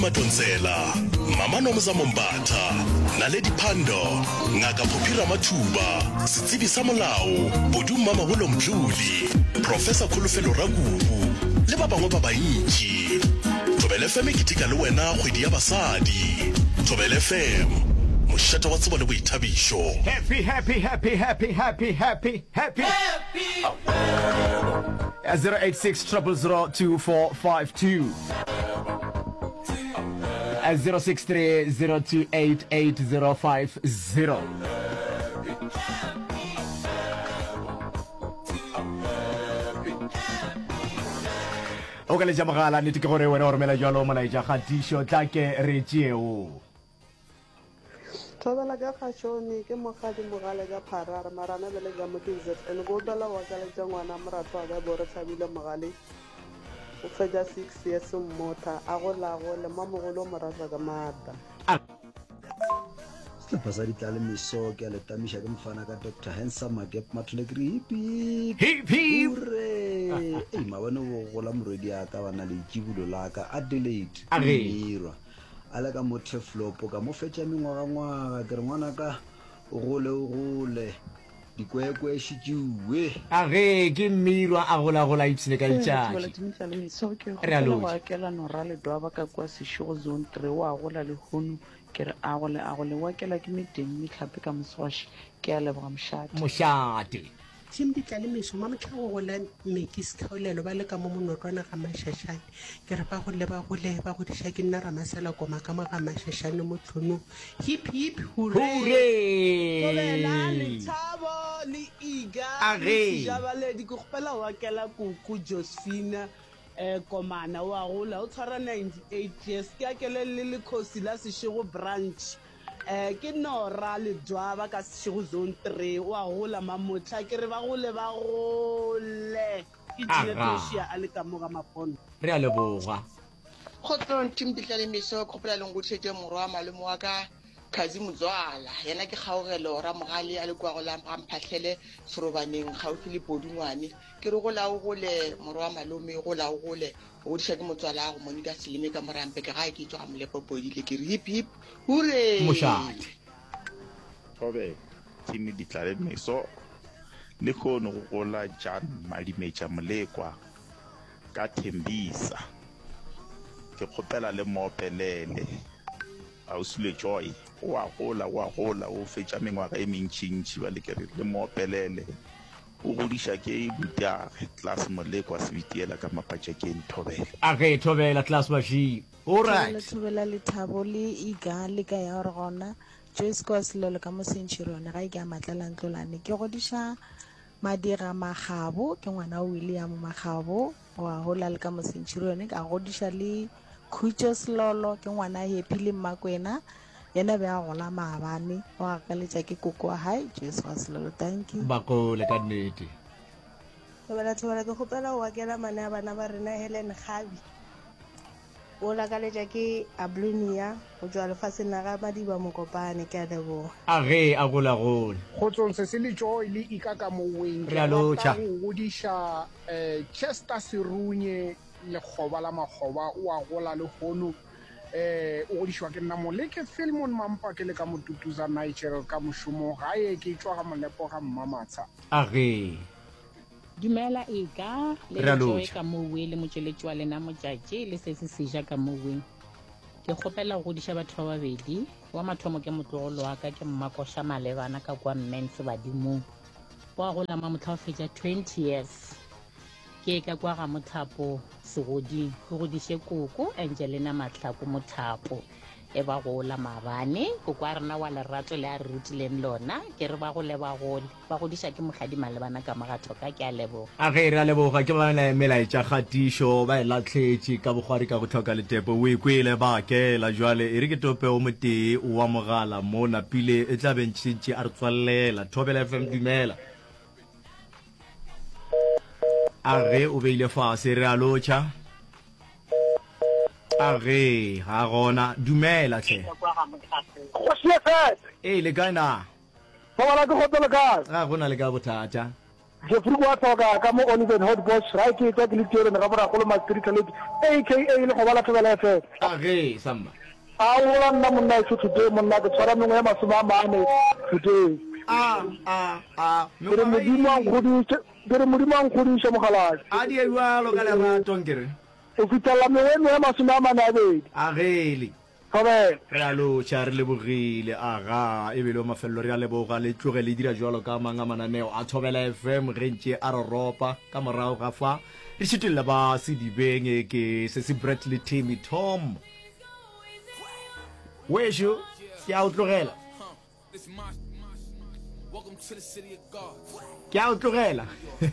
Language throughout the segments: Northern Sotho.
Madonsela, Mama Nomzamo Mbatha, Naledi Phando, Ngaka Phuphira Mathuba, Sitsibi sa Molao, Bodumama Holo Mdluli, Professor Khulufelo Rakubu, le ba bangwe ba bantši. Thobela FM ke tika le wena kgwedi ya basadi. Thobela FM, mošata wa tsebo le boithabišo. Happy 086-000-2452 063-028-8050. O ka le jamagala nete ke gore wena o romela jalo molaetša kgatišo tla ke re tšeo. Thobela ka kgašone ke mogadi mogale ka pharare marana bele ka motize ene go bela wa ka le ngwana moratho wa ka bore Thabile Mogale o fetša 6 years mmotha a go le mamogolo moratho ka mata Setlhopha sa ditlale meso ke a letamiša ke mfana ka Dr. Handsome Magep Matlekri Hip hip ure mabane go gola moredi ya ka bana le jibulo la ka Adelaide Mirwa ala ka motheflopo ka mo fetša mengwaga ke re ngwana ka o gole dikwekwe šitšuwe a ge ke Mirwa a gola ipsene ka letšatši re alo wa kela nora le doa ba ka kwa sešogo zone 3 wa gola le hono ke re a gole wa kela ke medeng metlhape ka moswaši ke a leboga mošate Tim di tlale meso mama tla go gola mekis khaolelo ba le ka mo monotlwana ga mashashane ke re ba go diša ke nna Ramasela koma ka mo ga mashashane mo tlhono hip hip hooray Tobela le Thabo le Iga le Jabaledi go gopela wa kela kuku Josephine komana wa gola o tshwara 98 years ke a kele le khosi la sešego branch ke Nora le Dwaba ka sešego zone 3 wa gola mamotla ke re ba gole ke Dinetosia a le ka mo ga mapono re a leboga Khotron Tim di tlale meso go phela leng go tshetse morwa malemo wa ka Khazi Muzwala yena ke kgaogelo ra Mogale a le kwa go la mphatlhele serobaneng gaufi le Bodungwane ke re go gole morwa malome go gole o diša ke motswala go Monica Selime ka morampe ke ga ke tswa molepo bodile ke re hip hip hooray mošate Tobe Tim di tlale meso le khono go gola Jan Madimecha Molekwa ka Thembisa ke khopela le Mopelele Ausile Joy wa gola o fetša mengwaga e mentšintši ba le kere le Mopelele o godiša ke Buta class Molekwa Sebitiela ka mapatšakeng Thobela a ge Thobela class baši alright Thobela le Thabo le Iga le ka ya re gona Joyce Koslelo ka mo Sentšhirone ga ke a matlalantlolane ke godiša Madira Magabo ke ngwana William Magabo wa gola le ka mo Sentšhirone ka godiša le Khutšo Lolo ke ngwana Happy le Makwena yena be a gola maabane wa ka letša ke koko wa hae Joyce Koslelo thank you bako le ka nnete Thobela ke gopela wa kela mana bana ba rena Helen Khabi o la ka letša ke Ablunia go tswa lefatsheng la ga Madiba Mokopane ke a leboga a ge a gola go tsong se le Joy le Ika ka mo weng re a lotšha go diša Chester Serunye le khoba la makgoba o a gola le hono o godišwa ke nna moleke Philemon Mampa ke le ka motutuza Niger ka mošomo gae ke tswa ga molepo ga mmamatsha a ge dumela Ika le Joy ka mowe le motšweletši wa lena motšatši le se seja ka moweng ke kgopela go diša batho ba babedi wa mathomo ke motlogolo wa ka ke Mmakosha Malebana ka kwa Men's badimong wa gola mamotla o fetša 20 years ke ka kwa ga Mothapo Segoding go godiše koko Angelina Matlhako Mothapo e ba gola maabane go kwa rena wa lerato le a re rutileng lona ke re ba gole ba godiša ke Mogadi Malebana ka mogatho ka ke a leboga a ge re a leboga ke bana melaetša kgatišo ba e latlhetše ka bogwari ka go tlhoka letepo o ikwele ba kela jwale e re ke tope o motee o wa mogala mo napile e tla bentšintše a re tswalela Thobela FM dumela a ge o beile fase re a lotšha a ge ga gona dumela tle le kae na Thobela ke gotele ka ga gona le ka bothata Jeffrey Watoga ka mo Oliver Hot Boss right ke ka litero na gabara go ma street lady aka le go bala tshela fe age samba a wala na mo na today mo na ke tsara mo ya masuma mane today mere modimo ang khodi se mogala a di yalo ka le rato ngere o fitala me ya masuma mane a be ageli Correct. Re alo tshare le bogile aga e bele mafello re a leboga le tloge le dira jwalo ka manga mananeo a Thobela FM rentse a ropa ka morao ga fa re shitilla ba se dibeng ke se se Bradley Timmy Tom wesho ke a utlogela Welcome to the city of God. ke a utlogela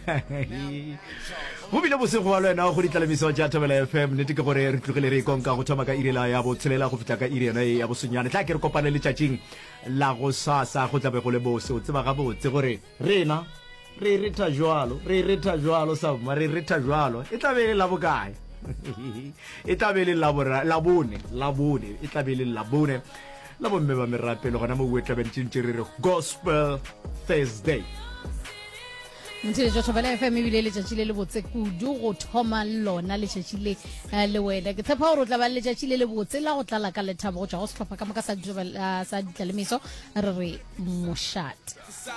go bile bosego wa lwena go ditlalemiso tša Thobela FM nete ke gore re tlogele re konka go thoma ka irela ya botshelela go fitla ka irena ya bosenyane tla ke re kopane le tšatšing la go sasa go tlabe go le bose o tseba gabotse gore rena re retha jwalo sama re retha jwalo e tlabe le la bokae e tlabe le labone e tlabe le labone la bomme ba merape le gona mo o tlabeng tšintši re re Gospel Thursday Mtile jo Thobela FM ebile le tšatši le le botse kudu go thoma lona le tšatši le le wena ke tshepa gore o tla ba le tšatši le le botse la go tlala ka lethabo go tšwa go sehlopha ka moka sa ditlalemiso re re mošate